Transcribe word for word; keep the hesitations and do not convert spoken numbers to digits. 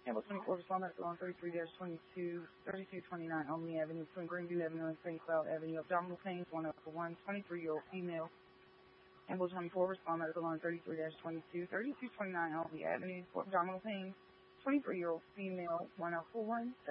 Amble twenty-four, respond back along thirty-three twenty-two, thirty-two twenty-nine Olney Avenue, between Greenview Avenue and Saint Cloud Avenue, abdominal pains, one up for one, twenty-three-year-old female. Amble twenty-four, respond back along thirty-three twenty-two, thirty-two twenty-nine Olney Avenue, for abdominal pains, twenty-three-year-old female, one up for one.